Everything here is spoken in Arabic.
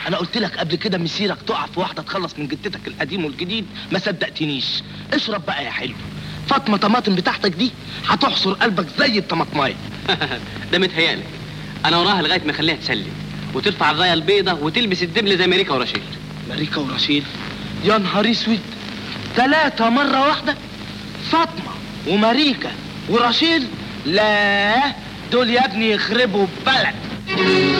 انا قلت لك قبل كده مسيرك تقع في واحده تخلص من جدتك القديم والجديد، ما صدقتنيش. اشرب بقى يا حلو. فاطمه طماطم بتاعتك دي هتحصر قلبك زي الطماطمايه. ده متهيألك. انا وراها لغايه ما اخليها تسلم وترفع الرايه البيضاء وتلبس الدبل زي ماريكا ورشيل. ماريكا ورشيل؟ يا نهار اسود، 3 مرة واحدة؟ فاطمة وماريكا ورشيل؟ لا، دول يا ابني يخربوا بلد.